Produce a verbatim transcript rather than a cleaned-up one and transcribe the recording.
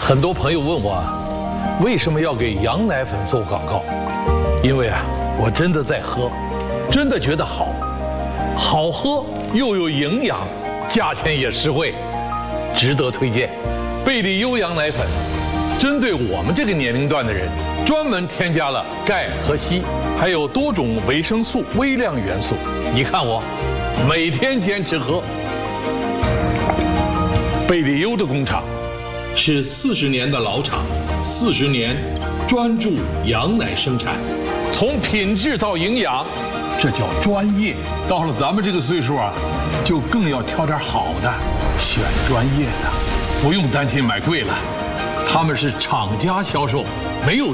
很多朋友问我啊，为什么要给羊奶粉做广告？因为啊，我真的在喝，真的觉得好，好喝又有营养，价钱也实惠，值得推荐。贝里优羊奶粉，针对我们这个年龄段的人，专门添加了钙和硒，还有多种维生素、微量元素。你看我，每天坚持喝。贝里优的工厂是四十年的老厂，四十年专注羊奶生产，从品质到营养，这叫专业。到了咱们这个岁数啊，就更要挑点好的，选专业的，不用担心买贵了。他们是厂家销售，没有